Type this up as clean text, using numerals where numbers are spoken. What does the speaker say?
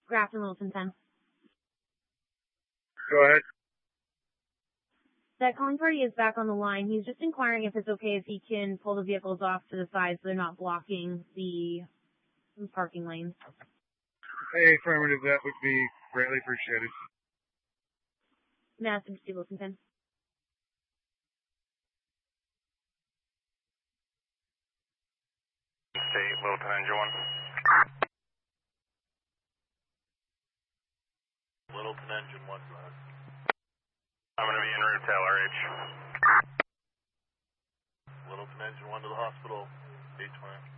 Grafton Littleton 10. Go ahead. That calling party is back on the line. He's just inquiring if it's okay if he can pull the vehicles off to the side so they're not blocking the parking lanes. Hey, affirmative. That would be greatly appreciated. Massive Steve Littleton 10. State, Littleton Engine 1. Littleton Engine 1, go ahead. I'm going to be en route to LRH. Littleton Engine 1 to the hospital, 820.